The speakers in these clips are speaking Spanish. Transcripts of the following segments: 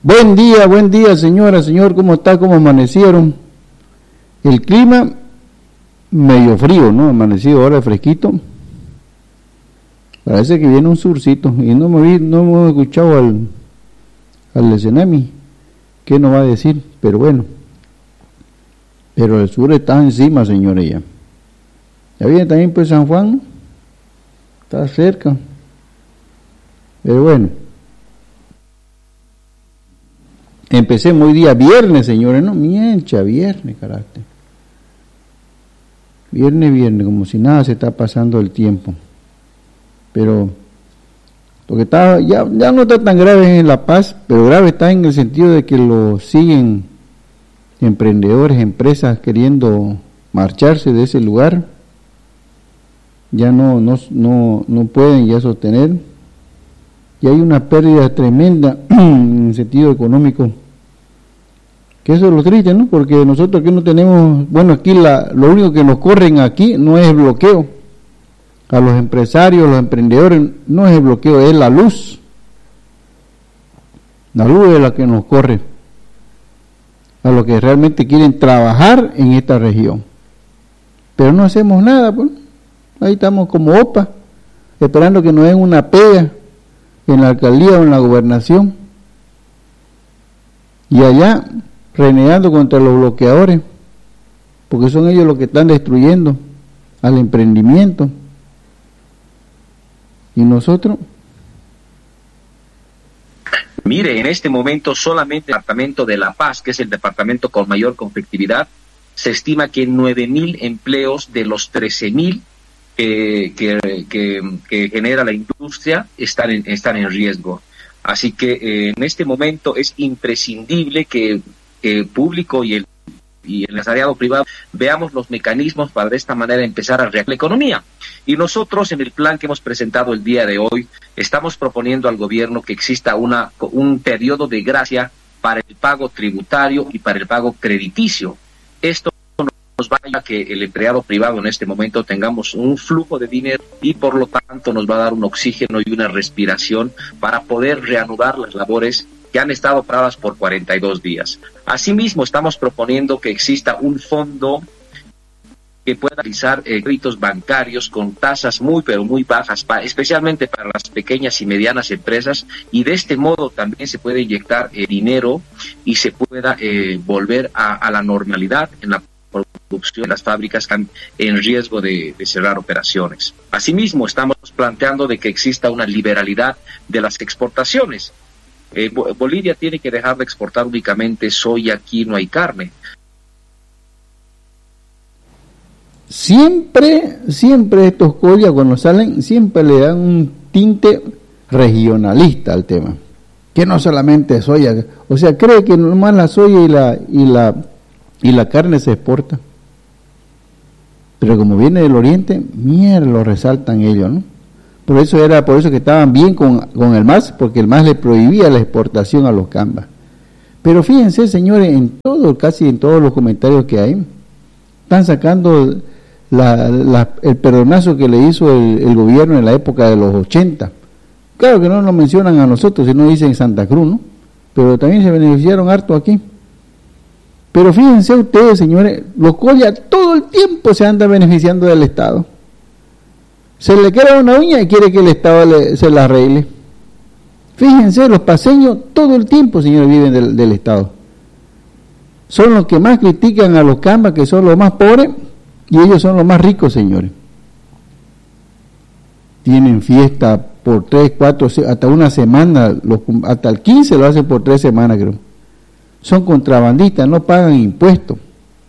Buen día, señora, señor, ¿cómo está? ¿Cómo amanecieron? El clima medio frío, ¿no? Amanecido ahora fresquito. Parece que viene un surcito y no hemos escuchado al Tsunami. ¿Qué nos va a decir? Pero bueno. Pero el sur está encima, señores, ya. Ya viene también pues San Juan, ¿no? Está cerca. Pero bueno. Empecemos hoy día viernes, señores, ¿no? Miencha, viernes, carácter. Viernes, como si nada se está pasando el tiempo. Pero lo que está, ya no está tan grave en La Paz, pero grave está en el sentido de que lo siguen emprendedores, empresas queriendo marcharse de ese lugar. Ya no pueden ya sostener. Y hay una pérdida tremenda en el sentido económico, que eso es lo triste, ¿no? Porque nosotros aquí no tenemos, bueno, aquí lo único que nos corren aquí no es el bloqueo, a los empresarios, los emprendedores, no es el bloqueo, es la luz es la que nos corre, a los que realmente quieren trabajar en esta región, pero no hacemos nada, pues, ahí estamos como opa, esperando que nos den una pega en la alcaldía o en la gobernación, y allá renegando contra los bloqueadores, porque son ellos los que están destruyendo al emprendimiento. ¿Y nosotros? Mire, en este momento solamente el departamento de La Paz, que es el departamento con mayor conflictividad, se estima que 9,000 empleos de los 13,000 que genera la industria están en riesgo. Así que en este momento es imprescindible que el público y el empresariado privado veamos los mecanismos para de esta manera empezar a reactivar la economía. Y nosotros en el plan que hemos presentado el día de hoy estamos proponiendo al gobierno que exista un periodo de gracia para el pago tributario y para el pago crediticio. Esto nos va a ayudar a que el empleado privado en este momento tengamos un flujo de dinero y por lo tanto nos va a dar un oxígeno y una respiración para poder reanudar las labores que han estado paradas por 42 días. Asimismo, estamos proponiendo que exista un fondo que pueda realizar créditos bancarios con tasas muy pero muy bajas, especialmente para las pequeñas y medianas empresas, y de este modo también se puede inyectar dinero y se pueda volver a la normalidad en la producción de las fábricas que están en riesgo de cerrar operaciones. Asimismo, estamos planteando de que exista una liberalidad de las exportaciones. Bolivia tiene que dejar de exportar únicamente soya, aquí no hay carne. Siempre estos collas cuando salen, siempre le dan un tinte regionalista al tema, que no solamente soya, o sea, cree que nomás la soya y la carne se exporta, pero como viene del oriente, mierda, lo resaltan ellos, ¿no? Por eso que estaban bien con el MAS, porque el MAS le prohibía la exportación a los cambas. Pero fíjense, señores, casi en todos los comentarios que hay, están sacando el perdonazo que le hizo el gobierno en la época de los 80. Claro que no nos mencionan a nosotros, sino dicen Santa Cruz, ¿no? Pero también se beneficiaron harto aquí. Pero fíjense ustedes, señores, los collas todo el tiempo se anda beneficiando del Estado. Se le queda una uña y quiere que el Estado se la arregle. Fíjense, los paseños todo el tiempo, señores, viven del Estado. Son los que más critican a los cambas, que son los más pobres, y ellos son los más ricos, señores. Tienen fiesta por 3, 4, hasta una semana, hasta el 15 lo hacen por 3 semanas, creo. Son contrabandistas, no pagan impuestos.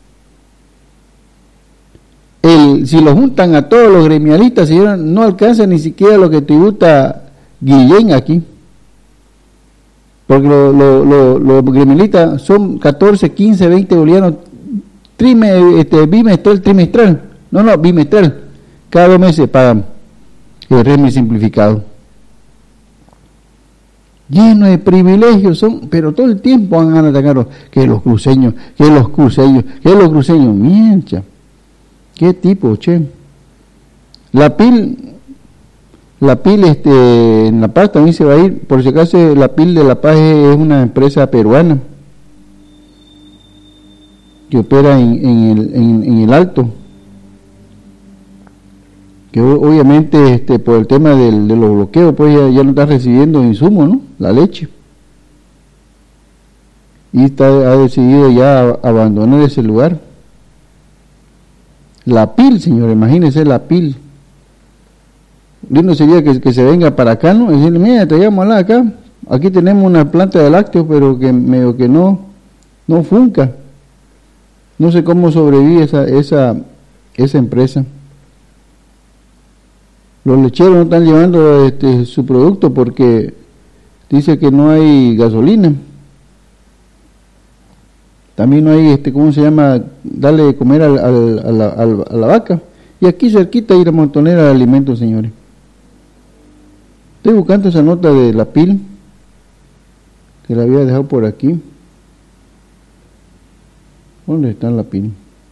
Si lo juntan a todos los gremialistas, señora, no alcanza ni siquiera lo que tributa Guillén aquí. Porque los gremialistas son 14, 15, 20 bolivianos trimestral. Bimestral. Cada 2 meses pagan el régimen simplificado. Lleno de privilegios son, pero todo el tiempo van a atacar que los cruceños, miencha. ¿Qué tipo, che? La PIL La PIL en La Paz también se va a ir, por si acaso la PIL de La Paz es una empresa peruana que opera en el Alto, que obviamente por el tema de los bloqueos pues ya no está recibiendo insumos, ¿no? La leche, y ha decidido ya abandonar ese lugar. La PIL, señor, imagínense la PIL. Lindo sería que se venga para acá, ¿no? Y decirle, mira, traigámosla acá. Aquí tenemos una planta de lácteos, pero que medio que no funca. No sé cómo sobrevive esa empresa. Los lecheros no están llevando su producto porque dice que no hay gasolina. También no hay, ¿cómo se llama? Darle de comer a la vaca. Y aquí cerquita hay la montonera de alimentos, señores. Estoy buscando esa nota de la PIL, que la había dejado por aquí. ¿Dónde está la PIL?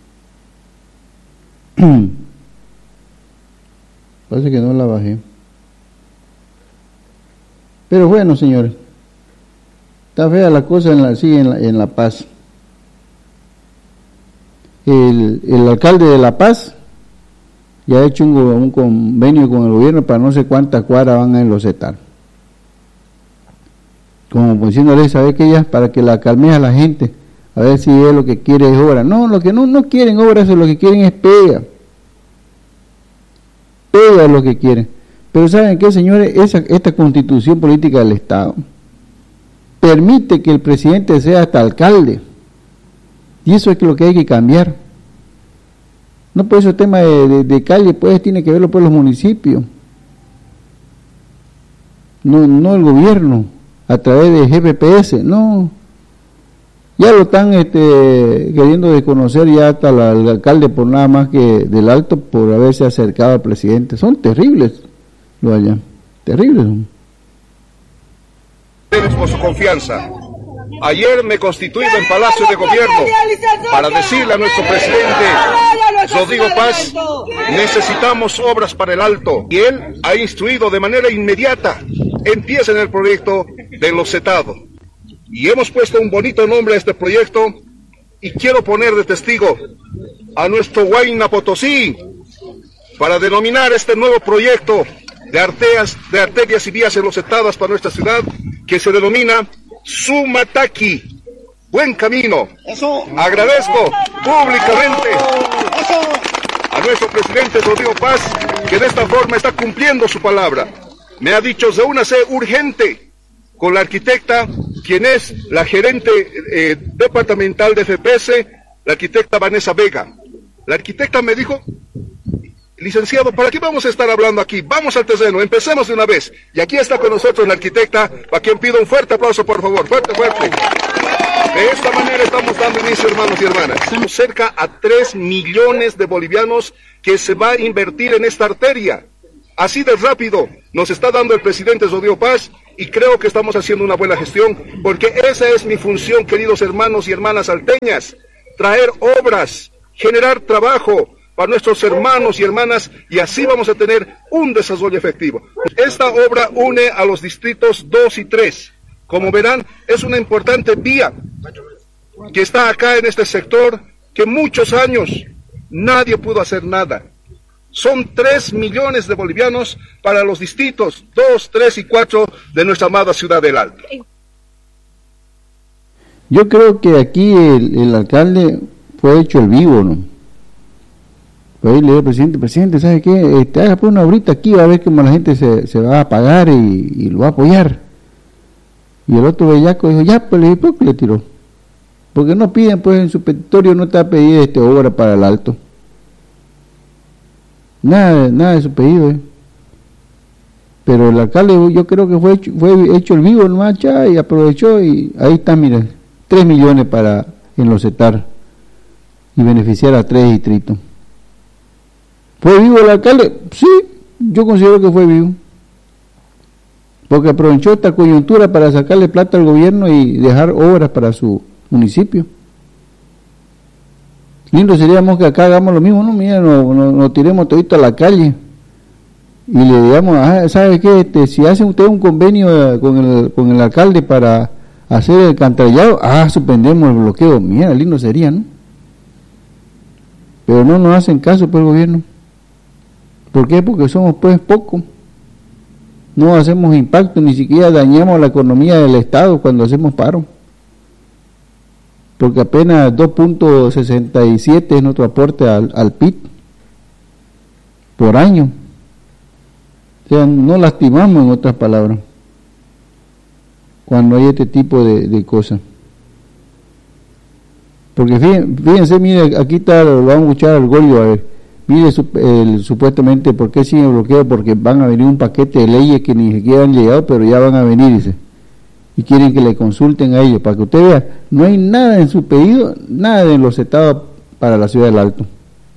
Parece que no la bajé. Pero bueno, señores, está fea la cosa en La Paz. El alcalde de La Paz ya ha hecho un convenio con el gobierno para no sé cuántas cuadras van a enlosetar. Como diciéndole, ¿sabe qué? Ya para que la calme a la gente, a ver si es lo que quiere es obra. No, lo que no quieren obras, lo que quieren es pega. Pega es lo que quieren. Pero ¿saben qué, señores? Esta constitución política del Estado permite que el presidente sea hasta alcalde. Y eso es lo que hay que cambiar. No por eso el tema de calle, pues tiene que verlo por los municipios. No el gobierno, a través de GPPS, no. Ya lo están queriendo desconocer ya hasta el alcalde por nada más que del Alto, por haberse acercado al presidente. Son terribles los allá, terribles son. Gracias por su confianza. Ayer me constituí en Palacio de Gobierno para decirle a nuestro presidente Rodrigo Paz, necesitamos obras para el Alto, y él ha instruido de manera inmediata, empiecen el proyecto de enlocetado, y hemos puesto un bonito nombre a este proyecto, y quiero poner de testigo a nuestro Huayna Potosí para denominar este nuevo proyecto de arterias y vías enlocetadas para nuestra ciudad, que se denomina Sumataki, buen camino. Eso. Agradezco públicamente a nuestro presidente Rodrigo Paz, que de esta forma está cumpliendo su palabra. Me ha dicho, reúnase urgente con la arquitecta, quien es la gerente departamental de FPS, la arquitecta Vanessa Vega. La arquitecta me dijo, licenciado, ¿para qué vamos a estar hablando aquí? Vamos al terreno, empecemos de una vez. Y aquí está con nosotros la arquitecta, a quien pido un fuerte aplauso, por favor, fuerte, fuerte. De esta manera estamos dando inicio, hermanos y hermanas. Somos cerca a 3 millones de bolivianos que se va a invertir en esta arteria. Así de rápido nos está dando el presidente Rodrigo Paz, y creo que estamos haciendo una buena gestión, porque esa es mi función, queridos hermanos y hermanas salteñas, traer obras, generar trabajo para nuestros hermanos y hermanas, y así vamos a tener un desarrollo efectivo. Esta obra une a los distritos 2 y 3. Como verán, es una importante vía que está acá en este sector, que muchos años nadie pudo hacer nada. Son 3 millones de bolivianos para los distritos 2, 3 y 4 de nuestra amada ciudad del Alto. Yo creo que aquí el alcalde fue hecho el vivo, ¿no? Pues ahí le digo al presidente, ¿sabe qué? Haga pues una obrita aquí, va a ver cómo la gente se va a pagar y lo va a apoyar. Y el otro bellaco dijo, ya, pues le tiró. Porque no piden, pues en su petitorio no está pedido obra para el Alto. Nada de su pedido, Pero el alcalde, yo creo que fue hecho el vivo nomás, ya, y aprovechó, y ahí está, miren, 3 millones para enlocetar y beneficiar a 3 distritos. ¿Fue vivo el alcalde? Sí, yo considero que fue vivo. Porque aprovechó esta coyuntura para sacarle plata al gobierno y dejar obras para su municipio. Lindo seríamos que acá hagamos lo mismo, ¿no? Mira, nos tiremos todito a la calle y le digamos, ¿sabe qué? Si hace usted un convenio con el alcalde para hacer el alcantarillado, suspendemos el bloqueo. Mira, lindo sería, ¿no? Pero no nos hacen caso por el gobierno. ¿Por qué? Porque somos pues pocos. No hacemos impacto, ni siquiera dañamos la economía del Estado cuando hacemos paro. Porque apenas 2.67 es nuestro aporte al PIB por año. O sea, no lastimamos, en otras palabras, cuando hay este tipo de cosas. Porque fíjense, mire, aquí está, lo vamos a escuchar al Golio, a ver. Mire, supuestamente, ¿por qué sigue el bloqueo? Porque van a venir un paquete de leyes que ni siquiera han llegado, pero ya van a venir, dice. Y quieren que le consulten a ellos, para que usted vea, no hay nada en su pedido, nada en los estados para la ciudad del Alto.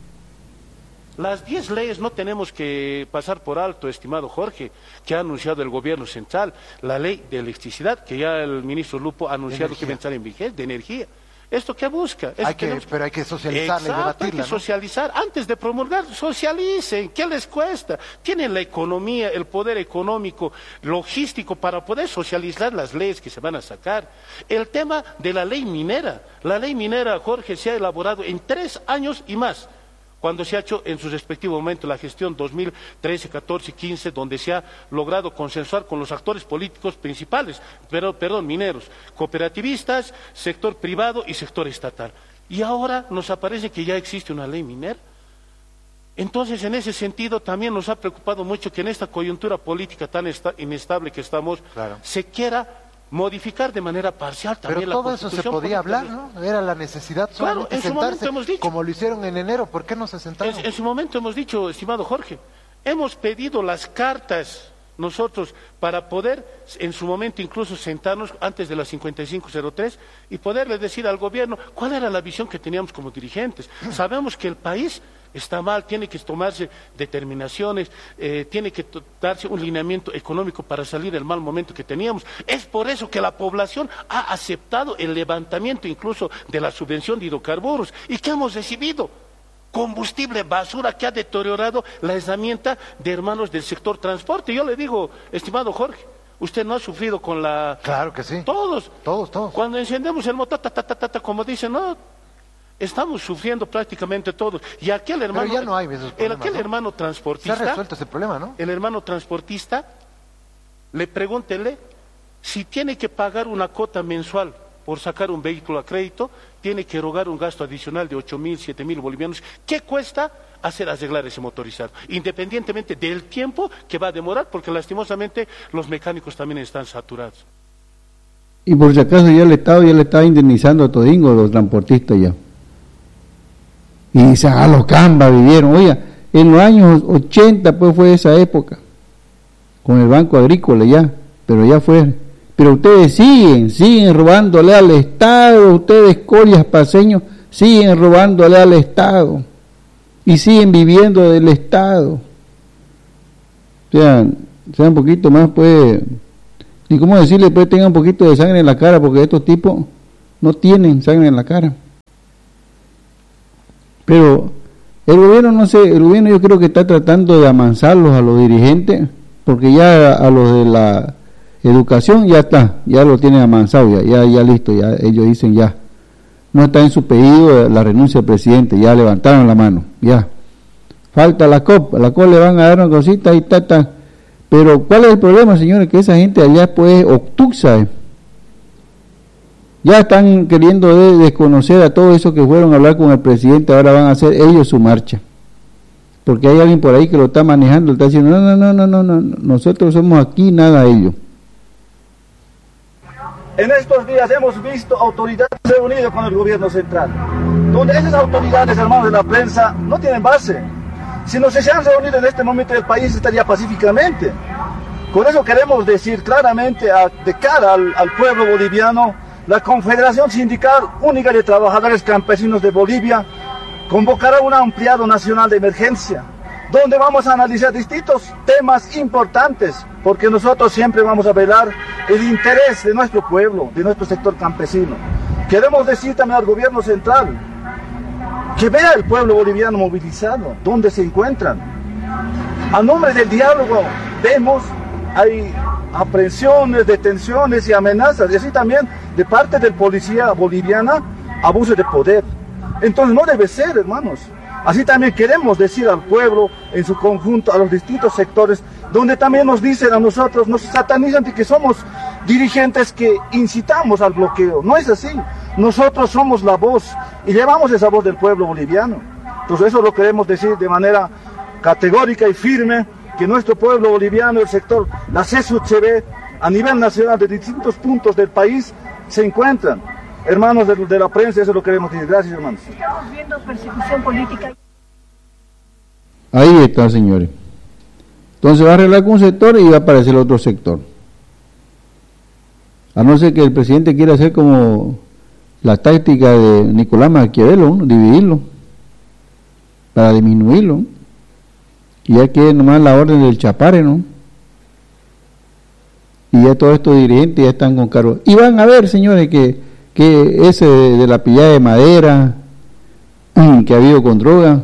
Las 10 leyes no tenemos que pasar por alto, estimado Jorge, que ha anunciado el gobierno central. La ley de electricidad, que ya el ministro Lupo ha anunciado que va a entrar en vigencia, de energía. ¿Esto qué busca? Pero hay que socializarla y debatirla, hay que socializar. Antes de promulgar, socialicen. ¿Qué les cuesta? Tienen la economía, el poder económico, logístico para poder socializar las leyes que se van a sacar. El tema de la ley minera. La ley minera, Jorge, se ha elaborado en 3 años y más, cuando se ha hecho en su respectivo momento la gestión 2013, 14 y 15, donde se ha logrado consensuar con los actores políticos principales, mineros, cooperativistas, sector privado y sector estatal. Y ahora nos aparece que ya existe una ley minera. Entonces, en ese sentido, también nos ha preocupado mucho que en esta coyuntura política tan inestable que estamos, se quiera modificar de manera parcial también la Constitución. Pero todo eso se podía hablar, ¿no? Era la necesidad solamente de sentarse, como lo hicieron en enero. ¿Por qué no se sentaron? En su momento hemos dicho, estimado Jorge, hemos pedido las cartas nosotros para poder en su momento incluso sentarnos antes de las 5503 y poderle decir al gobierno cuál era la visión que teníamos como dirigentes. Sabemos que el país está mal, tiene que tomarse determinaciones, tiene que darse un lineamiento económico para salir del mal momento que teníamos. Es por eso que la población ha aceptado el levantamiento incluso de la subvención de hidrocarburos. ¿Y qué hemos recibido? Combustible basura que ha deteriorado la herramienta de hermanos del sector transporte. Yo le digo, estimado Jorge, usted no ha sufrido con la... Claro que sí. Todos. Cuando encendemos el motor, como dicen, no... Estamos sufriendo prácticamente todos. Y aquel hermano, pero ya no hay esos problemas, aquel hermano transportista, se ha resuelto ese problema, ¿no? El hermano transportista, pregúntele si tiene que pagar una cuota mensual por sacar un vehículo a crédito, tiene que erogar un gasto adicional de 8.000, 7.000 bolivianos. ¿Qué cuesta arreglar ese motorizado? Independientemente del tiempo que va a demorar, porque lastimosamente los mecánicos también están saturados. Y por si acaso ya el Estado ya le está indemnizando a todingo los transportistas ya. Y dicen, los Camba vivieron. Oiga, en los años 80 pues fue esa época, con el Banco Agrícola ya, pero ya fue. Pero ustedes siguen robándole al Estado, ustedes colias paseños, siguen robándole al Estado, y siguen viviendo del Estado. Sean un poquito más, pues, ni cómo decirle, pues tengan un poquito de sangre en la cara, porque estos tipos no tienen sangre en la cara. Pero el gobierno yo creo que está tratando de amansarlos a los dirigentes, porque ya a los de la educación ya lo tienen amansado, ya listo, ya ellos dicen ya, no está en su pedido la renuncia del presidente, ya levantaron la mano, ya. Falta la COP le van a dar una cosita y ta. Pero ¿cuál es el problema, señores? Que esa gente allá pues obtusa, ya están queriendo desconocer a todos esos que fueron a hablar con el presidente, ahora van a hacer ellos su marcha. Porque hay alguien por ahí que lo está manejando, está diciendo, no, nosotros somos aquí, nada ellos. En estos días hemos visto autoridades reunidas con el gobierno central, donde esas autoridades, hermanos de la prensa, no tienen base. Si no se han reunido en este momento, el país estaría pacíficamente. Con eso queremos decir claramente de cara al pueblo boliviano, la Confederación Sindical Única de Trabajadores Campesinos de Bolivia convocará un ampliado nacional de emergencia, donde vamos a analizar distintos temas importantes, porque nosotros siempre vamos a velar el interés de nuestro pueblo, de nuestro sector campesino. Queremos decir también al gobierno central que vea el pueblo boliviano movilizado, dónde se encuentran. A nombre del diálogo vemos, hay aprehensiones, detenciones y amenazas, y así también de parte del policía boliviana, abuso de poder. Entonces no debe ser, hermanos. Así también queremos decir al pueblo en su conjunto, a los distintos sectores, donde también nos dicen a nosotros, nos satanizan de que somos dirigentes que incitamos al bloqueo. No es así. Nosotros somos la voz y llevamos esa voz del pueblo boliviano. Entonces eso lo queremos decir de manera categórica y firme, que nuestro pueblo boliviano, el sector, la CSUCB, a nivel nacional, de distintos puntos del país, se encuentran. Hermanos de la prensa, eso lo queremos decir. Gracias, hermanos. Estamos viendo persecución política. Ahí está, señores. Entonces va a arreglar con un sector y va a aparecer el otro sector. A no ser que el presidente quiera hacer como la táctica de Nicolás Maquiavelo, ¿no? Dividirlo, para disminuirlo. Y ya que nomás la orden del chapare, ¿no? Y ya todos estos dirigentes ya están con cargo. Y van a ver, señores, que ese de la pillada de madera que ha habido con droga,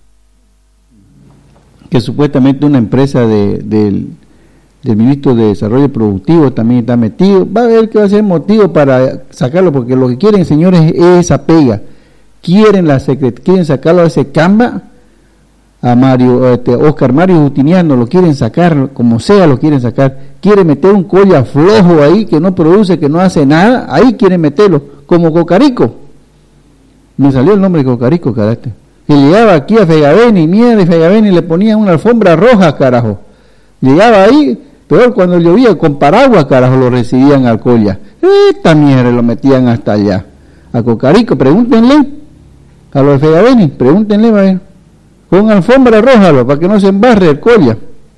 que supuestamente una empresa del ministro de Desarrollo Productivo también está metido, va a ver que va a ser motivo para sacarlo, porque lo que quieren, señores, es esa pega. Quieren sacarlo a ese Camba, a Oscar Mario Justiniano, lo quieren sacar, como sea lo quieren sacar. Quieren meter un colla flojo ahí, que no produce, que no hace nada, ahí quieren meterlo, como Cocarico. Me salió el nombre de Cocarico, carácter. Que llegaba aquí a Fegaveni, mierda, y Fegaveni le ponían una alfombra roja, carajo. Llegaba ahí, peor cuando llovía, con paraguas, carajo, lo recibían al colla. Esta mierda lo metían hasta allá. A Cocarico, pregúntenle, a los de Fegaveni, pregúntenle, a ver, con alfombra roja, para que no se embarre el colla.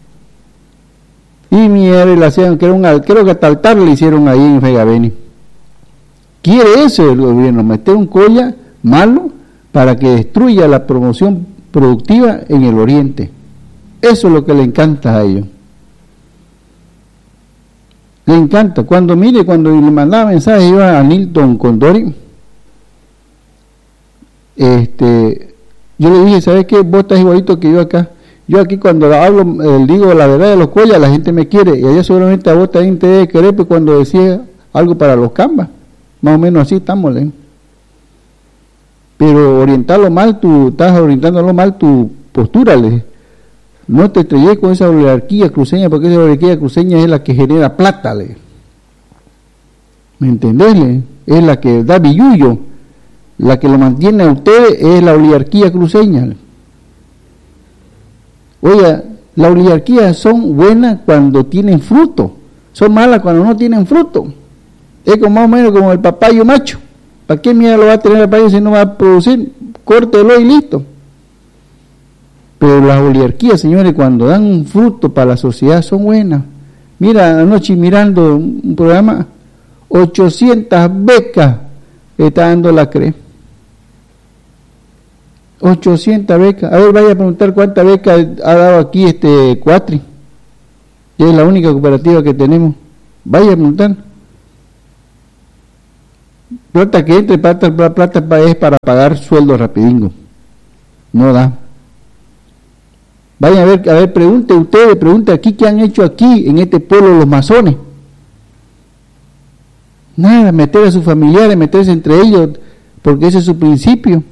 Y mierda, le hacían, creo que hasta altar le hicieron ahí en Fegaveni. Quiere eso el gobierno, meter un colla malo para que destruya la promoción productiva en el oriente. Eso es lo que le encanta a ellos. Le encanta. Cuando le mandaba mensaje iba a Nilton Condori, yo le dije, ¿sabes qué? Vos estás igualito que yo acá. Yo aquí cuando hablo, digo la verdad de los collas, la gente me quiere, y allá seguramente a vos también te debe querer, pues cuando decía algo para los Cambas, más o menos así estamos, ¿eh? Pero estás orientándolo mal tu postura, ¿le? No te estrellé con esa oligarquía cruceña, porque esa oligarquía cruceña es la que genera plata, ¿le? ¿Me entendés, le? Es la que da billullo, la que lo mantiene a ustedes es la oligarquía cruceña, ¿le? Oiga, las oligarquías son buenas cuando tienen fruto, son malas cuando no tienen fruto. Es como más o menos como el papayo macho. ¿Para qué mierda lo va a tener el país si no va a producir? Córtelo y listo. Pero las oligarquías, señores, cuando dan un fruto para la sociedad son buenas. Mira, anoche mirando un programa, 800 becas está dando la CRE. 800 becas. A ver, vaya a preguntar cuántas becas ha dado aquí Cuatri, que es la única cooperativa que tenemos. Vaya a preguntar. Plata que entre, plata es para pagar sueldos rapidingo. No da. Vaya a ver, pregunte aquí qué han hecho aquí en este pueblo los masones. Nada, meter a sus familiares, meterse entre ellos, porque ese es su principio.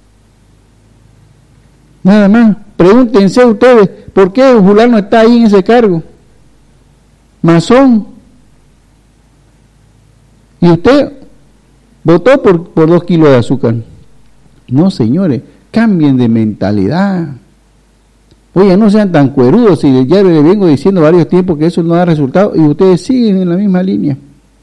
Nada más. Pregúntense ustedes, ¿por qué fulano está ahí en ese cargo? Masón. ¿Y usted votó por 2 kilos de azúcar? No, señores, cambien de mentalidad. Oye, no sean tan cuerudos, si ya le vengo diciendo varios tiempos que eso no da resultado y ustedes siguen en la misma línea.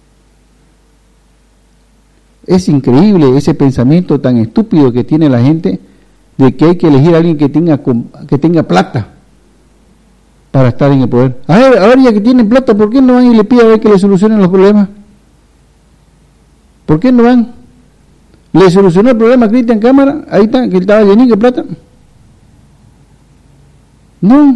Es increíble ese pensamiento tan estúpido que tiene la gente de que hay que elegir a alguien que tenga plata para estar en el poder. A ver, ya que tienen plata, ¿por qué no van y le piden a ver que le solucionen los problemas? ¿Por qué no van? ¿Le solucionó el problema a Cristian Cámara? Ahí está, que él estaba llenito de plata. No.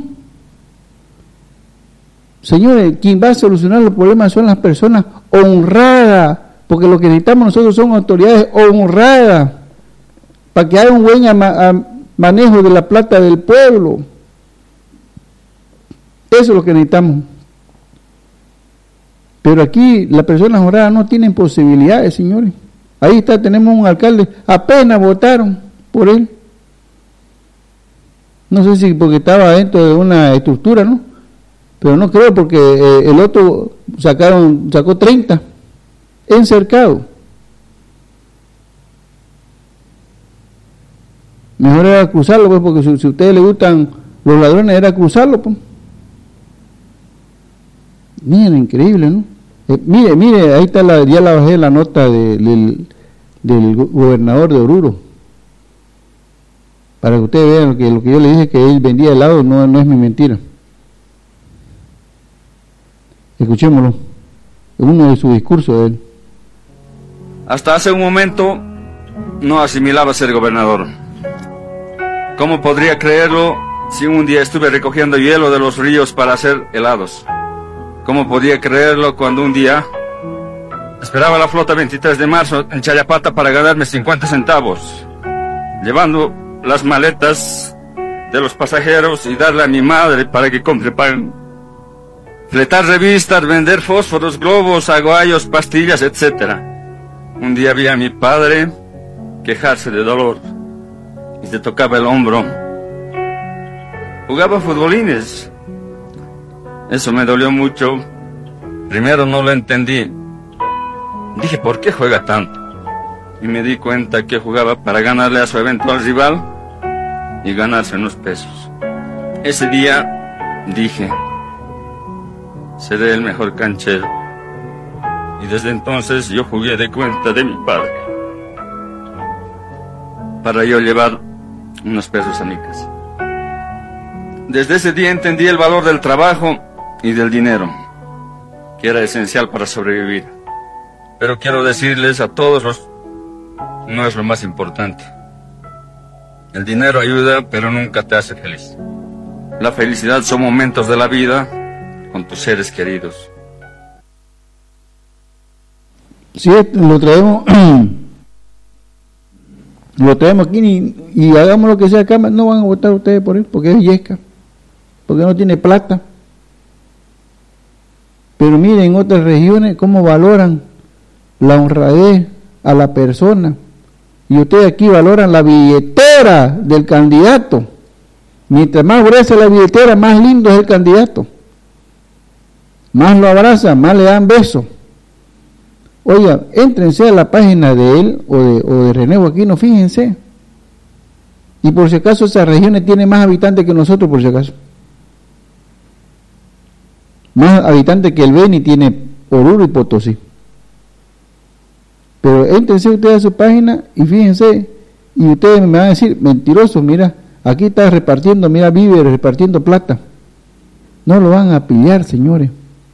Señores, quien va a solucionar los problemas son las personas honradas, porque lo que necesitamos nosotros son autoridades honradas, para que haya un buen manejo de la plata del pueblo. Eso es lo que necesitamos. Pero aquí las personas honoradas no tienen posibilidades, señores. Ahí está, tenemos un alcalde, apenas votaron por él. No sé si porque estaba dentro de una estructura, ¿no? Pero no creo, porque el otro sacó 30 encercado. Mejor era cruzarlo, pues, porque si a ustedes les gustan los ladrones, era cruzarlo, pues. Miren, increíble, ¿no? Mire, ahí está, ya la bajé la nota del gobernador de Oruro. Para que ustedes vean lo que yo le dije, que él vendía helado, no es mi mentira. Escuchémoslo, uno de sus discursos de él. Hasta hace un momento no asimilaba ser gobernador. ¿Cómo podría creerlo si un día estuve recogiendo hielo de los ríos para hacer helados? ¿Cómo podía creerlo cuando un día esperaba la flota 23 de marzo en Chayapata para ganarme 50 centavos, llevando las maletas de los pasajeros y darle a mi madre para que compre pan, fletar revistas, vender fósforos, globos, aguayos, pastillas, etc.? Un día vi a mi padre quejarse de dolor y se tocaba el hombro. Jugaba futbolines. Eso me dolió mucho. Primero no lo entendí. Dije, ¿por qué juega tanto? Y me di cuenta que jugaba para ganarle a su eventual rival y ganarse unos pesos. Ese día dije, seré el mejor canchero. Y desde entonces yo jugué de cuenta de mi padre, para yo llevar unos pesos a mi casa. Desde ese día entendí el valor del trabajo y del dinero, que era esencial para sobrevivir. Pero quiero decirles a todos, no es lo más importante. El dinero ayuda, pero nunca te hace feliz. La felicidad son momentos de la vida con tus seres queridos. Si lo traemos aquí y hagamos lo que sea acá, no van a votar ustedes por él, porque es yesca, porque no tiene plata. Pero miren, en otras regiones cómo valoran la honradez a la persona, y ustedes aquí valoran la billetera del candidato. Mientras más gruesa la billetera, más lindo es el candidato, más lo abrazan, más le dan besos. Oiga, éntrense a la página de él o de René Joaquino, fíjense. Y por si acaso esas regiones tienen más habitantes que nosotros, por si acaso. Más habitantes que el Beni tiene Oruro y Potosí. Pero éntrense ustedes a su página y fíjense, y ustedes me van a decir, mentiroso, mira, aquí está repartiendo, mira, vive repartiendo plata. No lo van a pillar, señores.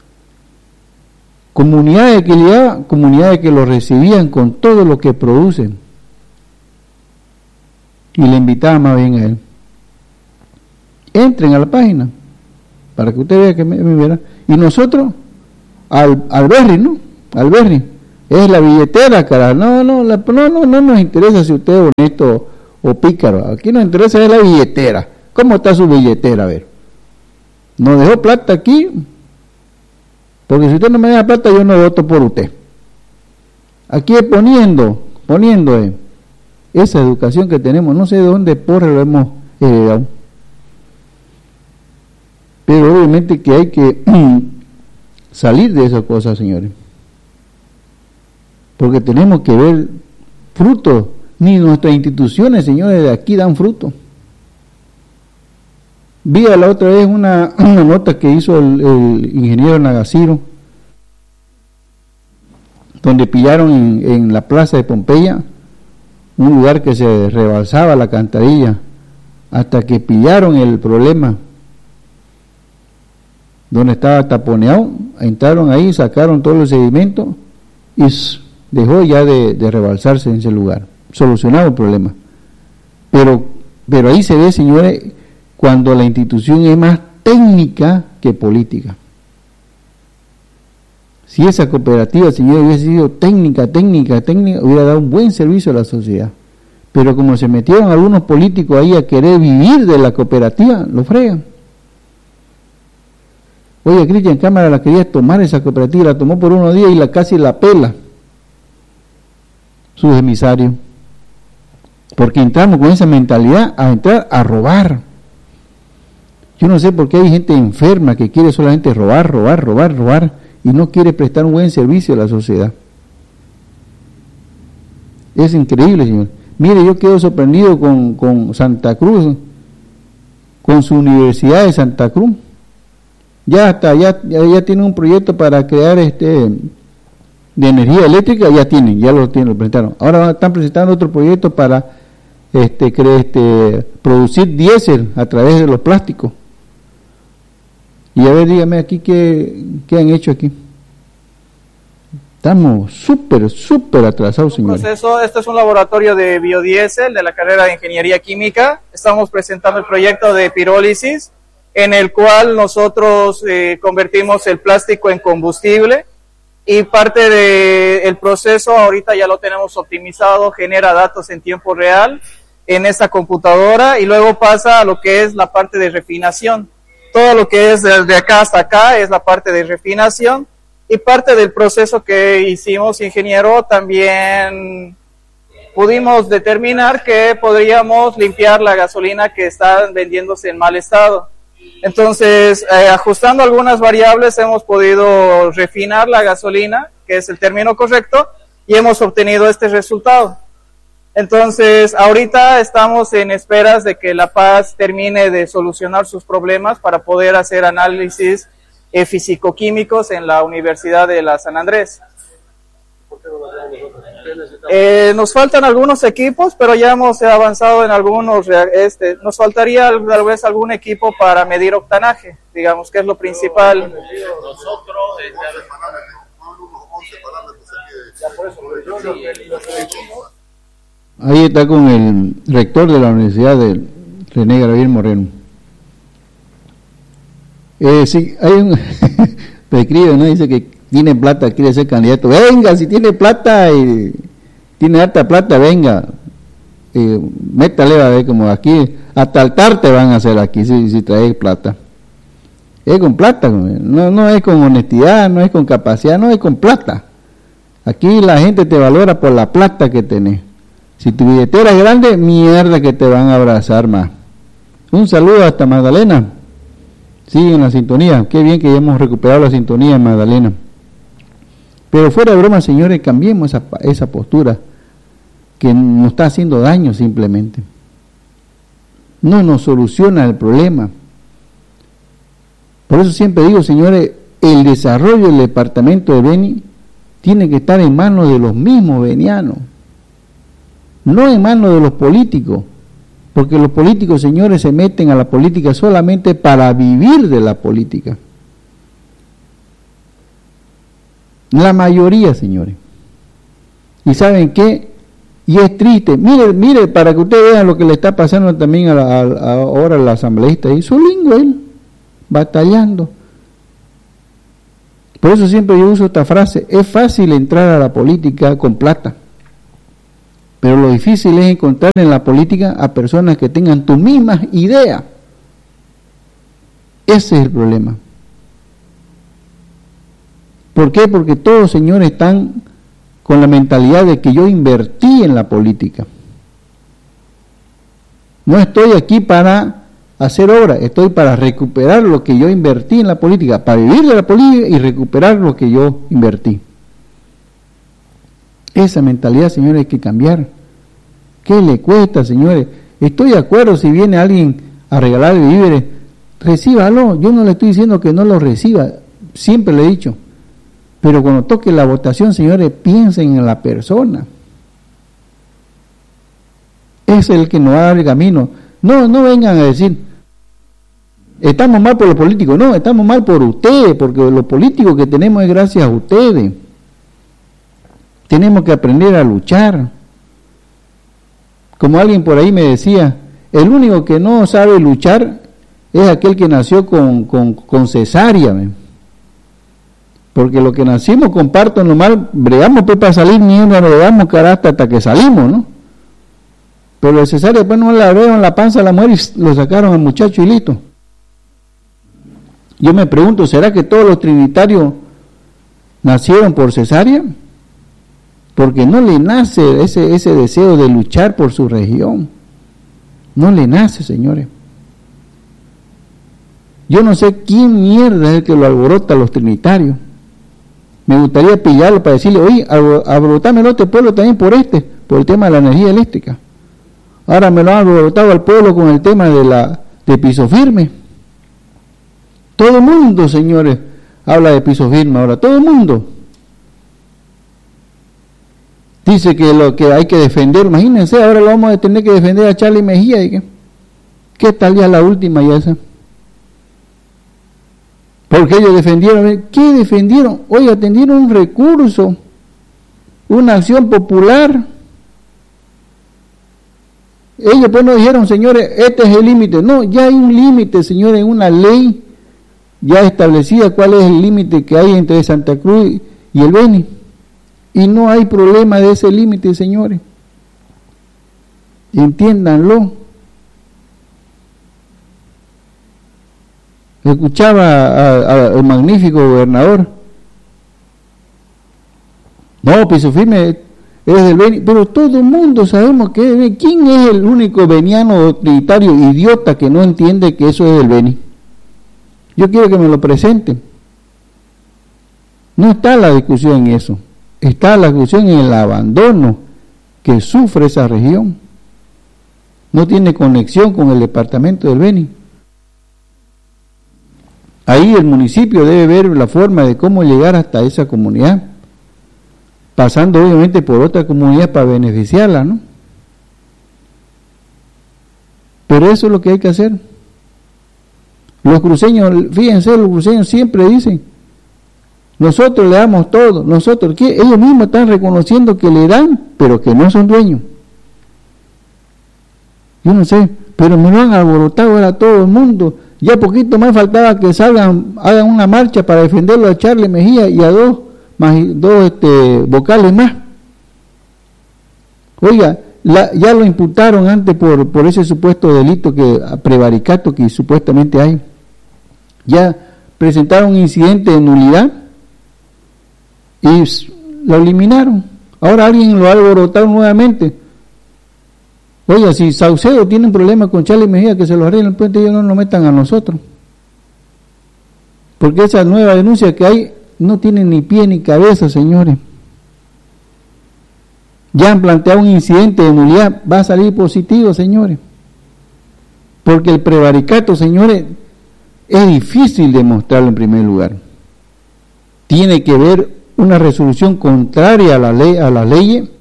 Comunidades que llevaban, comunidades que lo recibían con todo lo que producen, y le invitaban más bien a él. Entren a la página para que usted vea que me verá. Y nosotros al Berry, ¿no? Al Berry es la billetera, cara. No nos interesa si usted es honesto o pícaro. Aquí nos interesa es la billetera. ¿Cómo está su billetera? A ver, nos dejó plata aquí. Porque si usted no me da plata, yo no voto por usted. Aquí es poniendo esa educación que tenemos, no sé de dónde porra lo hemos heredado. Pero obviamente que hay que salir de esas cosas, señores. Porque tenemos que ver frutos. Ni nuestras instituciones, señores, de aquí dan fruto. Vi la otra vez una nota que hizo el ingeniero Nagasiro, donde pillaron en la plaza de Pompeya un lugar que se rebalsaba la alcantarilla, hasta que pillaron el problema donde estaba taponeado. Entraron ahí, sacaron todos los sedimentos y dejó ya de rebalsarse en ese lugar, solucionado el problema. Pero ahí se ve, señores, cuando la institución es más técnica que política. Si esa cooperativa, señor, hubiese sido técnica, hubiera dado un buen servicio a la sociedad. Pero como se metieron algunos políticos ahí a querer vivir de la cooperativa, lo fregan. Oye, Cristian Cámara la quería tomar esa cooperativa, la tomó por unos días y casi la pela sus emisarios. Porque entramos con esa mentalidad a entrar a robar. Yo no sé por qué hay gente enferma que quiere solamente robar y no quiere prestar un buen servicio a la sociedad. Es increíble, señor. Mire, yo quedo sorprendido con Santa Cruz, con su Universidad de Santa Cruz. Ya tiene un proyecto para crear de energía eléctrica, ya lo presentaron. Ahora están presentando otro proyecto para producir diésel a través de los plásticos. Y a ver, dígame aquí qué han hecho aquí. Estamos súper atrasados, señores. Este es un laboratorio de biodiesel de la carrera de Ingeniería Química. Estamos presentando el proyecto de pirólisis, en el cual nosotros convertimos el plástico en combustible, y parte del proceso ahorita ya lo tenemos optimizado, genera datos en tiempo real en esta computadora, y luego pasa a lo que es la parte de refinación. Todo lo que es desde acá hasta acá es la parte de refinación, y parte del proceso que hicimos, ingeniero, también pudimos determinar que podríamos limpiar la gasolina que está vendiéndose en mal estado. Entonces, ajustando algunas variables, hemos podido refinar la gasolina, que es el término correcto, y hemos obtenido este resultado. Entonces, ahorita estamos en esperas de que La Paz termine de solucionar sus problemas para poder hacer análisis físico-químicos en la Universidad de la San Andrés. Nos faltan algunos equipos, pero ya hemos avanzado en algunos. Nos faltaría tal vez algún equipo para medir octanaje, digamos, que es lo principal. Ahí está con el rector de la Universidad de René Gabriel Moreno. Sí, hay un me escribe, ¿no? Dice que tiene plata, quiere ser candidato. Venga, si tiene plata y tiene harta plata, venga, métale, va a ver, como aquí, hasta altar te van a hacer aquí si traes plata. Es con plata, no es con honestidad, no es con capacidad, no es con plata. Aquí la gente te valora por la plata que tenés. Si tu billetera es grande, mierda que te van a abrazar más. Un saludo hasta Magdalena. Sigue en la sintonía. Qué bien que ya hemos recuperado la sintonía en Magdalena. Pero fuera de broma, señores, cambiemos esa postura que nos está haciendo daño simplemente. No nos soluciona el problema. Por eso siempre digo, señores, el desarrollo del departamento de Beni tiene que estar en manos de los mismos benianos, no en manos de los políticos, porque los políticos, señores, se meten a la política solamente para vivir de la política. La mayoría, señores. ¿Y saben qué? Y es triste. Mire, para que ustedes vean lo que le está pasando también ahora a la asambleísta. Y su lingüe, él, batallando. Por eso siempre yo uso esta frase: es fácil entrar a la política con plata, pero lo difícil es encontrar en la política a personas que tengan tus mismas ideas. Ese es el problema. ¿Por qué? Porque todos, señores, están con la mentalidad de que yo invertí en la política. No estoy aquí para hacer obra, estoy para recuperar lo que yo invertí en la política, para vivir de la política y recuperar lo que yo invertí. Esa mentalidad, señores, hay que cambiar. ¿Qué le cuesta, señores? Estoy de acuerdo, si viene alguien a regalarle víveres, recíbalo. Yo no le estoy diciendo que no lo reciba, siempre le he dicho. Pero cuando toque la votación, señores, piensen en la persona. Es el que nos va a dar el camino. No vengan a decir, estamos mal por los políticos. No, estamos mal por ustedes, porque los políticos que tenemos es gracias a ustedes. Tenemos que aprender a luchar. Como alguien por ahí me decía, el único que no sabe luchar es aquel que nació con cesárea. Porque lo que nacimos con parto normal, bregamos pues para salir, ni nos bregamos carácter hasta que salimos, ¿no? Pero el cesárea después no la abrieron la panza a la mujer y lo sacaron al muchacho y listo. Yo me pregunto, ¿será que todos los trinitarios nacieron por cesárea? Porque no le nace ese deseo de luchar por su región. No le nace, señores. Yo no sé quién mierda es el que lo alborota a los trinitarios. Me gustaría pillarlo para decirle, oye, alborotame el otro pueblo también por el tema de la energía eléctrica. Ahora me lo han alborotado al pueblo con el tema de piso firme. Todo el mundo, señores, habla de piso firme ahora, todo el mundo. Dice que lo que hay que defender, imagínense, ahora lo vamos a tener que defender a Charlie Mejía. ¿Y qué tal ya la última ya esa? Porque ellos defendieron, ¿qué defendieron? Oye, atendieron un recurso, una acción popular. Ellos pues no dijeron, señores, este es el límite. No, ya hay un límite, señores, una ley ya establecida cuál es el límite que hay entre Santa Cruz y el Beni. Y no hay problema de ese límite, señores. Entiéndanlo. Escuchaba al magnífico gobernador. No, piso firme es del Beni, pero todo el mundo sabemos que ¿quién es el único beniano trinitario idiota que no entiende que eso es del Beni? Yo quiero que me lo presenten. No está la discusión en eso, está la discusión en el abandono que sufre esa región. No tiene conexión con el departamento del Beni. Ahí el municipio debe ver la forma de cómo llegar hasta esa comunidad, pasando obviamente por otra comunidad para beneficiarla, ¿no? Pero eso es lo que hay que hacer. Los cruceños, fíjense, los cruceños siempre dicen, nosotros le damos todo, nosotros, ¿qué? Ellos mismos están reconociendo que le dan, pero que no son dueños. Yo no sé, pero me lo han alborotado ahora todo el mundo. Ya poquito más faltaba que salgan, hagan una marcha para defenderlo a Charlie Mejía y a dos vocales más. Oiga, ya lo imputaron antes por ese supuesto delito prevaricato que supuestamente hay. Ya presentaron un incidente de nulidad y lo eliminaron. Ahora alguien lo ha alborotado nuevamente. Oiga, si Saucedo tiene un problema con Charlie Mejía, que se lo arreglen, pues ellos no lo metan a nosotros. Porque esa nueva denuncia que hay no tiene ni pie ni cabeza, señores. Ya han planteado un incidente de nulidad, va a salir positivo, señores. Porque el prevaricato, señores, es difícil demostrarlo en primer lugar. Tiene que haber una resolución contraria a las leyes,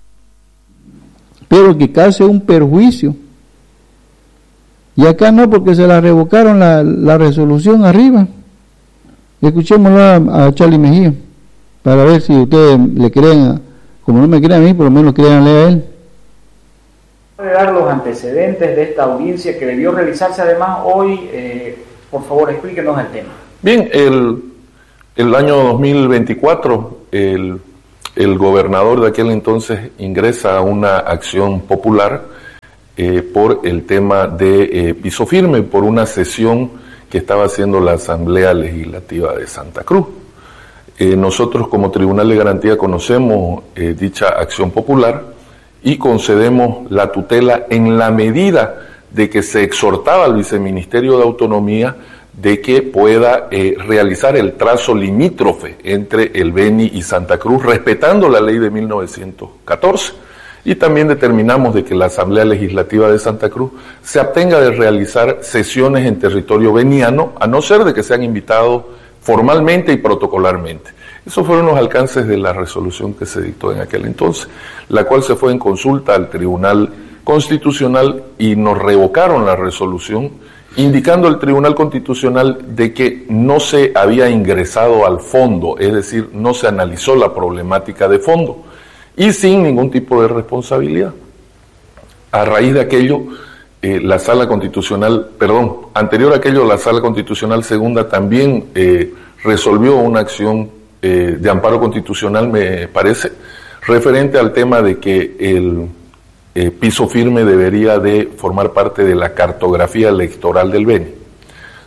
pero que cause un perjuicio. Y acá no, porque se la revocaron la resolución arriba. Escuchémoslo a Charlie Mejía, para ver si ustedes le creen, como no me creen a mí, por lo menos créanle a él. ¿Puede dar los antecedentes de esta audiencia que debió realizarse además hoy? Por favor, explíquenos el tema. Bien, el año 2024, el gobernador de aquel entonces ingresa a una acción popular por el tema de piso firme, por una sesión que estaba haciendo la Asamblea Legislativa de Santa Cruz. Nosotros como Tribunal de Garantía conocemos dicha acción popular y concedemos la tutela en la medida de que se exhortaba al Viceministerio de Autonomía de que pueda realizar el trazo limítrofe entre el Beni y Santa Cruz, respetando la ley de 1914. Y también determinamos de que la Asamblea Legislativa de Santa Cruz se abstenga de realizar sesiones en territorio beniano, a no ser de que sean invitados formalmente y protocolarmente. Esos fueron los alcances de la resolución que se dictó en aquel entonces, la cual se fue en consulta al Tribunal Constitucional y nos revocaron la resolución, indicando al Tribunal Constitucional de que no se había ingresado al fondo, es decir, no se analizó la problemática de fondo, y sin ningún tipo de responsabilidad. A raíz de aquello, la Sala Constitucional, anterior a aquello, la Sala Constitucional Segunda también resolvió una acción de amparo constitucional, me parece, referente al tema de que el piso firme debería de formar parte de la cartografía electoral del Beni.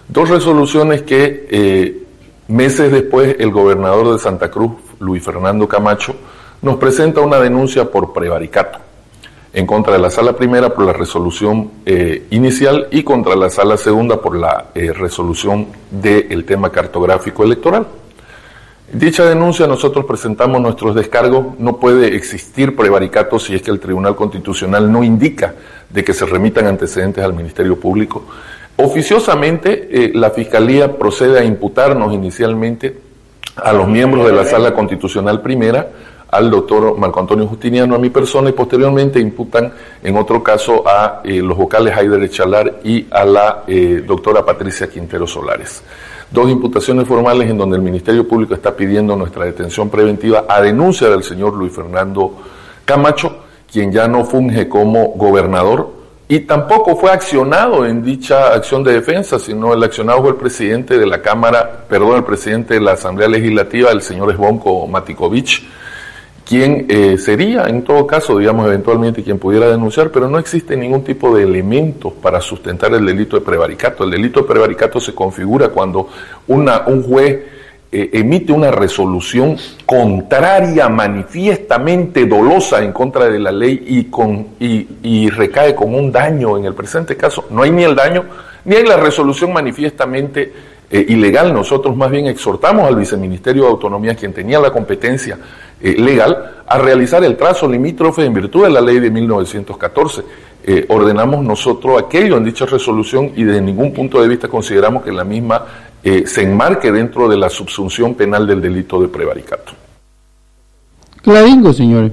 Dos resoluciones que meses después el gobernador de Santa Cruz, Luis Fernando Camacho, nos presenta una denuncia por prevaricato en contra de la Sala Primera por la resolución inicial y contra la Sala Segunda por la resolución del tema cartográfico electoral. Dicha denuncia nosotros presentamos nuestros descargos. No puede existir prevaricato si es que el Tribunal Constitucional no indica de que se remitan antecedentes al Ministerio Público. Oficiosamente, la Fiscalía procede a imputarnos inicialmente a los miembros de la Sala Constitucional Primera, al doctor Marco Antonio Justiniano, a mi persona, y posteriormente imputan en otro caso a los vocales Haider Echalar y a la doctora Patricia Quintero Solares. Dos imputaciones formales en donde el Ministerio Público está pidiendo nuestra detención preventiva a denuncia del señor Luis Fernando Camacho, quien ya no funge como gobernador y tampoco fue accionado en dicha acción de defensa, sino el accionado fue el presidente de la Cámara, el presidente de la Asamblea Legislativa, el señor Esbonco Matikovic, quien sería, en todo caso, digamos, eventualmente quien pudiera denunciar, pero no existe ningún tipo de elementos para sustentar el delito de prevaricato. El delito de prevaricato se configura cuando un juez emite una resolución contraria, manifiestamente dolosa en contra de la ley y recae con un daño. En el presente caso no hay ni el daño, ni hay la resolución manifiestamente ilegal. Nosotros más bien exhortamos al Viceministerio de Autonomía, quien tenía la competencia legal, a realizar el trazo limítrofe en virtud de la ley de 1914. Ordenamos nosotros aquello en dicha resolución y desde ningún punto de vista consideramos que la misma se enmarque dentro de la subsunción penal del delito de prevaricato. Claringo, señores.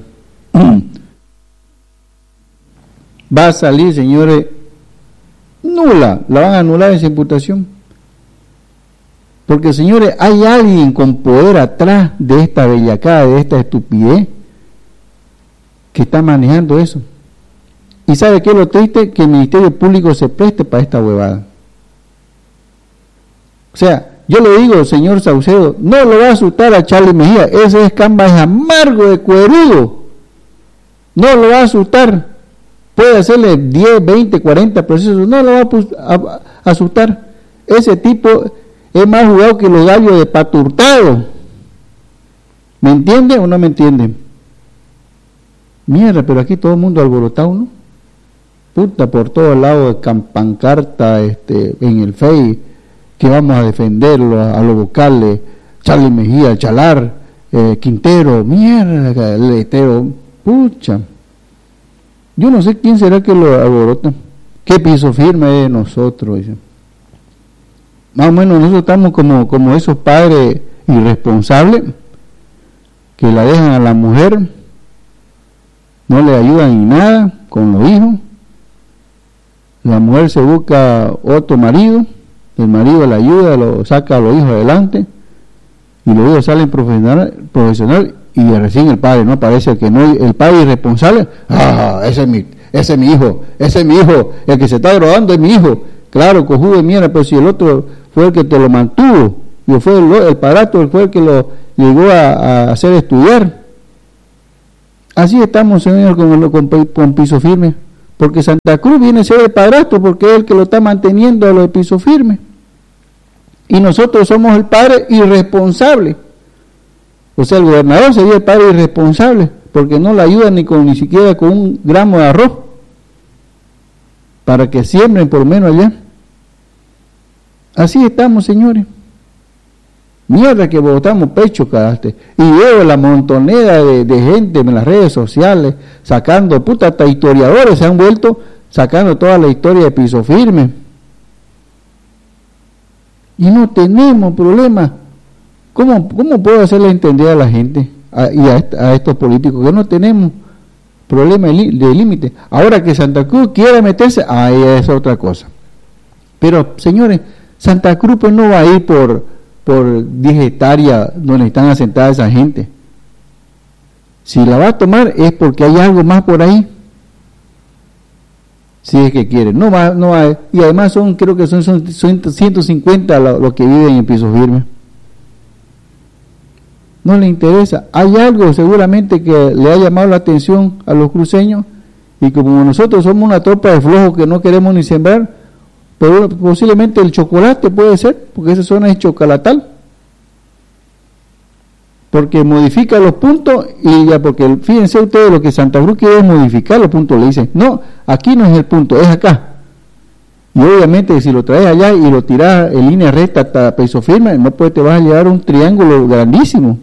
Va a salir, señores, nula, la van a anular esa imputación. Porque, señores, hay alguien con poder atrás de esta bellacada, de esta estupidez, que está manejando eso. ¿Y sabe qué es lo triste? Que el Ministerio Público se preste para esta huevada. O sea, yo le digo, señor Saucedo, no lo va a asustar a Charlie Mejía, ese escamba es amargo de cuerudo, no lo va a asustar, puede hacerle 10, 20, 40 procesos, no lo va a asustar. Ese tipo es más jugado que los gallos de Pato Hurtado. ¿Me entiende o no me entiende? Mierda, pero aquí todo el mundo alborotado, ¿no? Puta, por todos lados, pancarta, en el Face, que vamos a defenderlo a los vocales, Charlie Mejía, Chalar, Quintero, mierda, Letero, pucha. Yo no sé quién será que lo alborota. ¿Qué piso firme es nosotros? Dice. Más o menos nosotros estamos como esos padres irresponsables que la dejan a la mujer, no le ayudan en nada con los hijos, la mujer se busca otro marido, el marido la ayuda, lo saca a los hijos adelante y los hijos salen profesional y recién el padre, ¿no? Parece que no, el padre irresponsable, ese es mi hijo, el que se está drogando es mi hijo, claro, cojudo de mierda, pero si el otro fue el que te lo mantuvo, y fue el padrastro, fue el que lo llegó a hacer estudiar. Así estamos, señor, con piso firme, porque Santa Cruz viene a ser el padrastro, porque es el que lo está manteniendo a los de piso firme, y nosotros somos el padre irresponsable. O sea, el gobernador sería el padre irresponsable, porque no le ayuda ni siquiera con un gramo de arroz, para que siembren por lo menos allá. Así estamos, señores. Mierda que botamos pecho, cagaste. Y veo la montonera de gente en las redes sociales sacando, puta, hasta historiadores se han vuelto sacando toda la historia de piso firme. Y no tenemos problema. ¿Cómo puedo hacerle entender a la gente y a estos políticos que no tenemos problema de límite? Ahora que Santa Cruz quiere meterse, ahí es otra cosa. Pero, señores, Santa Cruz pues no va a ir por 10 hectáreas donde están asentadas esa gente. Si la va a tomar es porque hay algo más por ahí. Si es que quiere. No va, y además creo que son 150 los que viven en piso firme. No le interesa. Hay algo seguramente que le ha llamado la atención a los cruceños, y como nosotros somos una tropa de flojos que no queremos ni sembrar, Posiblemente el chocolate puede ser, porque esa zona es chocolatal. Porque modifica los puntos y ya, porque fíjense ustedes lo que Santa Cruz quiere es modificar los puntos. Le dicen, no, aquí no es el punto, es acá. Y obviamente si lo traes allá y lo tiras en línea recta hasta Piso Firme, no te vas a llevar un triángulo grandísimo.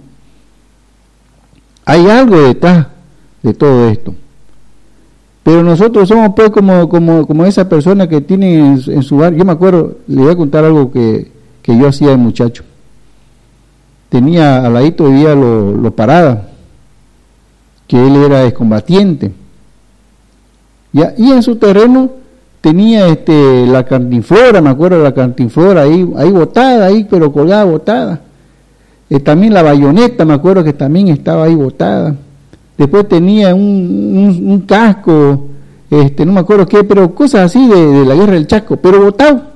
Hay algo detrás de todo esto. Pero nosotros somos pues como esa persona que tiene en su bar. Yo me acuerdo, le voy a contar algo que yo hacía de muchacho. Tenía al ladito vivía lo Parada, que él era excombatiente. Y en su terreno tenía la cantinflora, me acuerdo de la cantinflora ahí botada, pero colgada botada. También la bayoneta, me acuerdo que también estaba ahí botada. Después tenía un casco, no me acuerdo qué, pero cosas así de la guerra del Chaco, pero botado.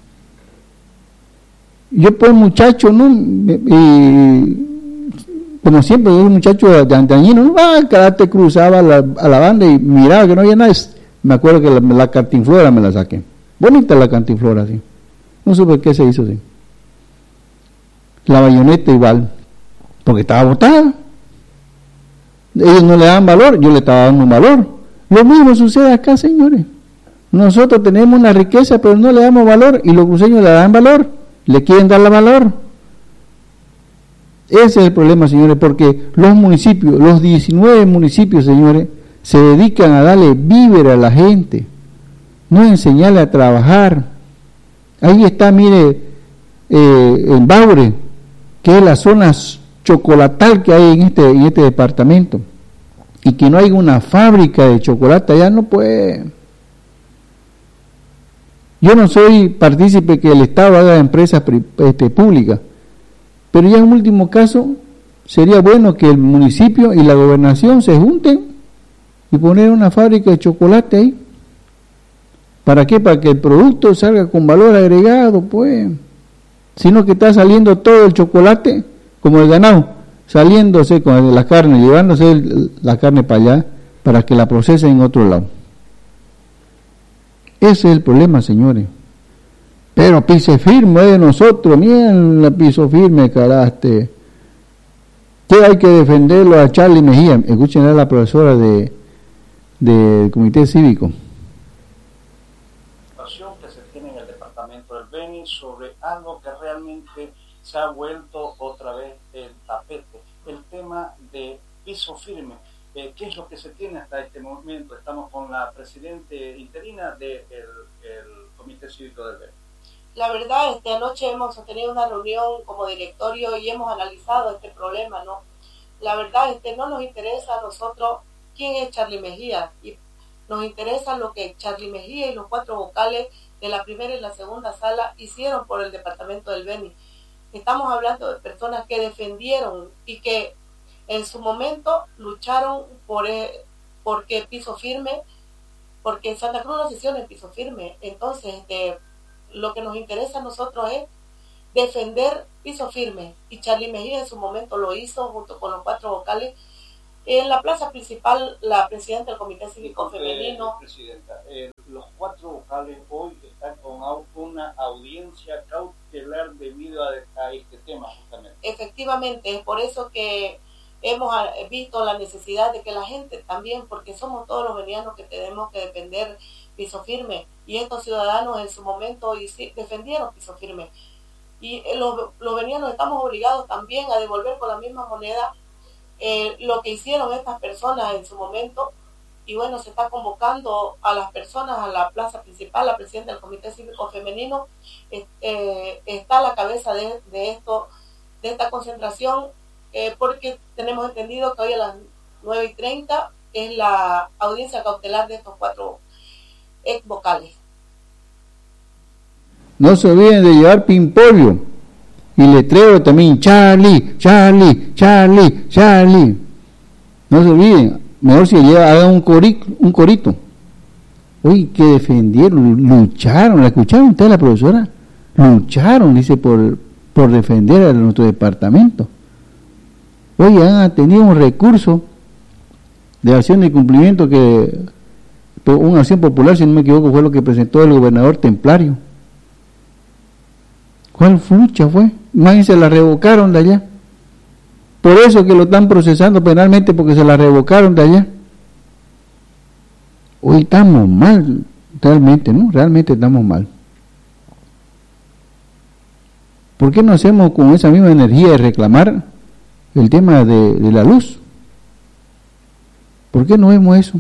Yo pues muchacho, ¿no? Como siempre, un muchacho de antañino, ¿no? Karate cruzaba a la banda y miraba que no había nada. Me acuerdo que la cantinflora me la saqué. Bonita la cantinflora, así. No supe qué se hizo así. La bayoneta igual, porque estaba botada. Ellos no le daban valor, yo le estaba dando un valor. Lo mismo sucede acá, señores. Nosotros tenemos una riqueza, pero no le damos valor, y los cruceños le dan valor, le quieren dar valor. Ese es el problema, señores, porque los municipios, los 19 municipios, señores, se dedican a darle víveres a la gente, no enseñarle a trabajar. Ahí está, mire, en Baure, que es la zona chocolatal que hay en este departamento, y que no hay una fábrica de chocolate allá, no puede. Yo no soy partícipe que el Estado haga empresas públicas, pero ya en último caso sería bueno que el municipio y la gobernación se junten y poner una fábrica de chocolate ahí. ¿Para qué? Para que el producto salga con valor agregado, pues. Sino que está saliendo todo el chocolate como el ganado, saliéndose con la carne, llevándose la carne para allá para que la procesen en otro lado. Ese es el problema, señores. Pero Piso Firme de nosotros, miren la Piso Firme, caraste. ¿Qué hay que defenderlo a Charlie Mejía? Escuchen a la profesora del Comité Cívico. Que se tiene en el departamento del Beni sobre algo que realmente se ha vuelto otra vez el tapete, el tema de Piso Firme. ¿Qué es lo que se tiene hasta este momento? Estamos con la presidenta interina del Comité Cívico del Beni. La verdad, anoche hemos tenido una reunión como directorio y hemos analizado este problema, ¿no? La verdad, no nos interesa a nosotros quién es Charlie Mejía, y nos interesa lo que Charlie Mejía y los 4 vocales de la primera y la segunda sala hicieron por el departamento del Beni. Estamos hablando de personas que defendieron y que en su momento lucharon porque Piso Firme, porque Santa Cruz no se hicieron en Piso Firme. Entonces, lo que nos interesa a nosotros es defender Piso Firme, y Charlie Mejía en su momento lo hizo junto con los 4 vocales. En la plaza principal, la presidenta del Comité Cívico Femenino. Presidenta, los 4 vocales hoy están con una audiencia cautelar debido a este tema, justamente. Efectivamente, es por eso que hemos visto la necesidad de que la gente también, porque somos todos los benianos que tenemos que defender Piso Firme, y estos ciudadanos en su momento defendieron Piso Firme, y los benianos estamos obligados también a devolver con la misma moneda lo que hicieron estas personas en su momento. Y bueno, se está convocando a las personas a la plaza principal. La presidenta del Comité Cívico Femenino está a la cabeza de esta concentración, porque tenemos entendido que hoy a las 9:30 es la audiencia cautelar de estos 4 ex vocales. No se olviden de llevar pimpollo y letrero también, Charlie, Charlie, Charlie, Charlie. No se olviden, mejor si hagan un corito. Uy, que defendieron, lucharon, ¿la escucharon ustedes, la profesora? Lucharon, dice, por defender a nuestro departamento. Hoy han tenido un recurso de acción de cumplimiento que una acción popular, si no me equivoco, fue lo que presentó el gobernador templario. ¿Cuál fucha fue? Más se la revocaron de allá. Por eso que lo están procesando penalmente, porque se la revocaron de allá. Hoy estamos mal, realmente, ¿no? Realmente estamos mal. ¿Por qué no hacemos con esa misma energía de reclamar el tema de la luz? ¿Por qué no vemos eso?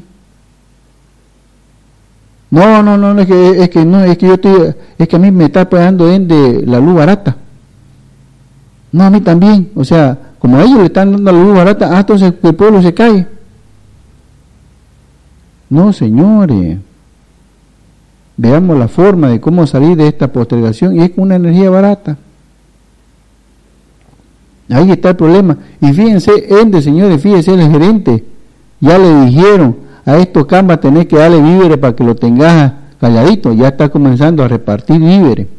No, es que a mí me está pagando de la luz barata. No, a mí también. O sea, como a ellos le están dando la luz barata, entonces el pueblo se cae. No, señores. Veamos la forma de cómo salir de esta postergación, y es con una energía barata. Ahí está el problema. Y fíjense, señores, fíjense, el gerente ya le dijeron: a estos cambas tenés que darle víveres para que lo tengas calladito. Ya está comenzando a repartir víveres.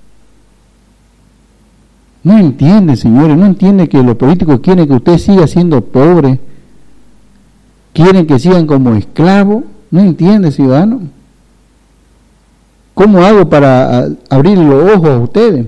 No entiende, señores, no entiende que los políticos quieren que usted siga siendo pobre, quieren que sigan como esclavos. No entiende, ciudadano. ¿Cómo hago para abrir los ojos a ustedes?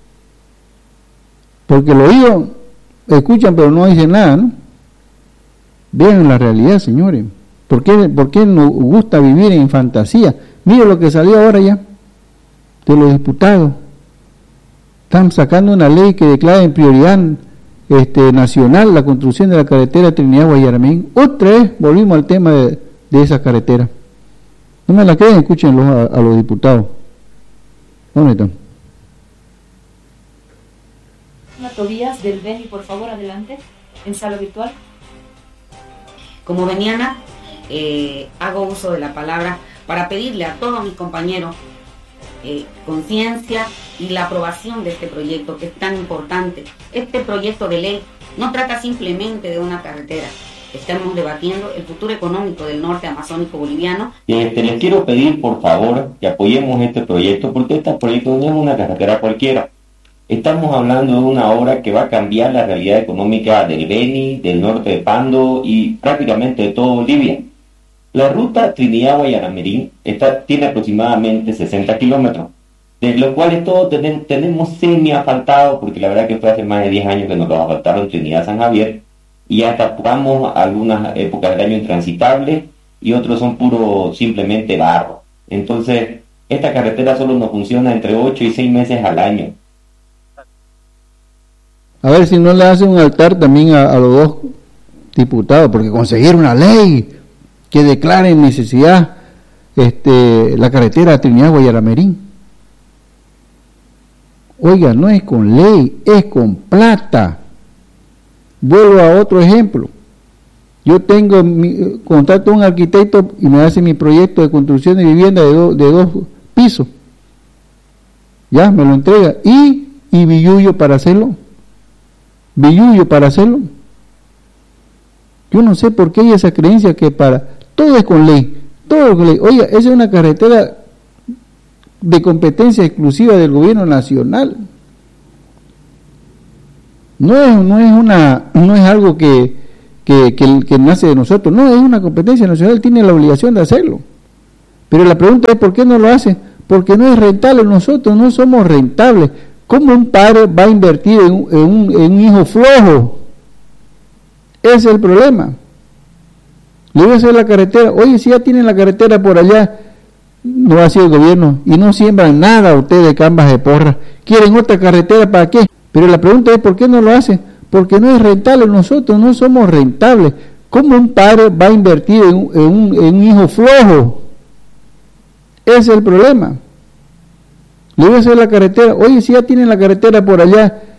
Porque los oídos escuchan pero no dicen nada, ¿no? Vean la realidad, señores. ¿Por qué nos gusta vivir en fantasía? Mire lo que salió ahora ya de los diputados. Están sacando una ley que declara en prioridad nacional la construcción de la carretera Trinidad-Guayaramín. Otra vez volvimos al tema de esa carretera. No me la creen, escúchenlo a los diputados. ¿Dónde están? Tobías del Beni, por favor, adelante, en sala virtual. Como veniana, hago uso de la palabra para pedirle a todos mis compañeros conciencia y la aprobación de este proyecto que es tan importante. Este proyecto de ley no trata simplemente de una carretera. Estamos debatiendo el futuro económico del norte amazónico boliviano. Les quiero pedir, por favor, que apoyemos este proyecto, porque este proyecto no es una carretera cualquiera. Estamos hablando de una obra que va a cambiar la realidad económica del Beni, del norte de Pando y prácticamente de toda Bolivia. La ruta Trinidad-Guayaramín tiene aproximadamente 60 kilómetros, de los cuales todos tenemos semi-asfaltado, porque la verdad que fue hace más de 10 años que nos lo asfaltaron Trinidad-San Javier, y hasta jugamos algunas épocas del año intransitables y otros son puro simplemente barro. Entonces, esta carretera solo nos funciona entre 8 y 6 meses al año. A ver si no le hace un altar también a los dos diputados, porque conseguir una ley que declare en necesidad la carretera Trinidad-Guayaramín. Oiga, no es con ley, es con plata. Vuelvo a otro ejemplo. Yo contrato a un arquitecto y me hace mi proyecto de construcción de vivienda de dos pisos. Ya, me lo entrega. Y billuyo para hacerlo. Yo no sé por qué hay esa creencia que todo es con ley, todo es con ley. Oiga, esa es una carretera de competencia exclusiva del gobierno nacional. No es algo que nace de nosotros, no, es una competencia nacional, tiene la obligación de hacerlo. Pero la pregunta es ¿por qué no lo hace? Porque no es rentable, nosotros no somos rentables. ¿Cómo un padre va a invertir en un hijo flojo? Ese es el problema. Le voy a hacer la carretera. Oye, si ya tienen la carretera por allá, no ha sido el gobierno, y no siembran nada ustedes de cambas de porra. ¿Quieren otra carretera para qué? Pero la pregunta es ¿por qué no lo hacen? Porque no es rentable, nosotros no somos rentables. ¿Cómo un padre va a invertir en un hijo flojo? Ese es el problema. Le voy a hacer la carretera. Oye, si ya tienen la carretera por allá,